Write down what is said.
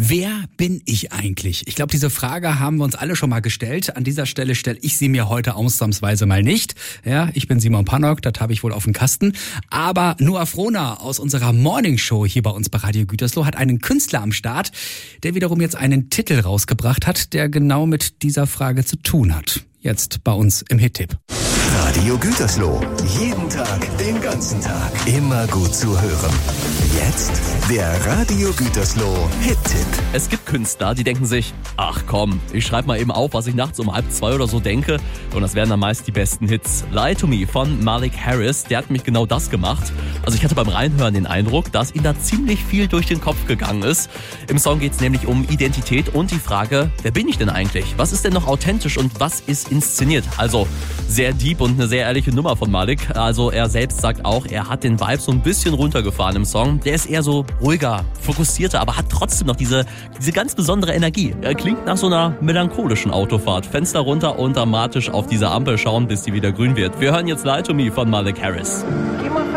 Wer bin ich eigentlich? Ich glaube, diese Frage haben wir uns alle schon mal gestellt. An dieser Stelle stelle ich sie mir heute ausnahmsweise mal nicht. Ja, ich bin Simon Pannock, das habe ich wohl auf dem Kasten. Aber Noah Frohner aus unserer Morningshow hier bei uns bei Radio Gütersloh hat einen Künstler am Start, der wiederum jetzt einen Titel rausgebracht hat, der genau mit dieser Frage zu tun hat. Jetzt bei uns im Hit-Tipp. Radio Gütersloh. Jeden Tag, den ganzen Tag. Immer gut zu hören. Jetzt der Radio Gütersloh Hit-Tipp. Es gibt Künstler, die denken sich, ach komm, ich schreibe mal eben auf, was ich nachts um 1:30 oder so denke. Und das wären dann meist die besten Hits. Lie to Me von Malik Harris, der hat nämlich genau das gemacht. Also ich hatte beim Reinhören den Eindruck, dass ihm da ziemlich viel durch den Kopf gegangen ist. Im Song geht es nämlich um Identität und die Frage, wer bin ich denn eigentlich? Was ist denn noch authentisch und was ist inszeniert? Also sehr deep und eine sehr ehrliche Nummer von Malik. Also er selbst sagt auch, er hat den Vibe so ein bisschen runtergefahren im Song. Der ist eher so ruhiger, fokussierter, aber hat trotzdem noch diese ganz besondere Energie. Er klingt nach so einer melancholischen Autofahrt. Fenster runter und dramatisch auf diese Ampel schauen, bis die wieder grün wird. Wir hören jetzt Lie to Me von Malik Harris.